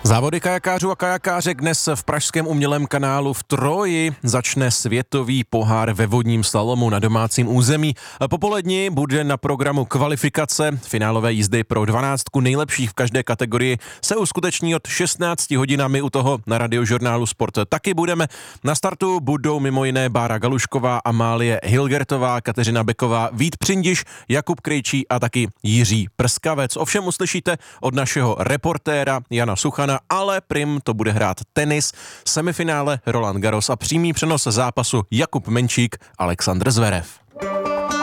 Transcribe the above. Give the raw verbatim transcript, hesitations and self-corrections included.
Závody kajakářů a kajakářek dnes v pražském umělém kanálu v Troji začne světový pohár ve vodním slalomu na domácím území. Popolední bude na programu kvalifikace. Finálové jízdy pro dvanáctku nejlepších v každé kategorii se uskuteční od šestnácti hodinami. U toho na radiožurnálu Sport taky budeme. Na startu budou mimo jiné Bára Galušková, Amálie Hilgertová, Kateřina Beková, Vít Přindiš, Jakub Krejčí a taky Jiří Prskavec. Ovšem uslyšíte od našeho reportéra Jana Suchana, ale prim to bude hrát tenis, semifinále Roland Garros a přímý přenos zápasu Jakub Menčík, Alexandr Zverev.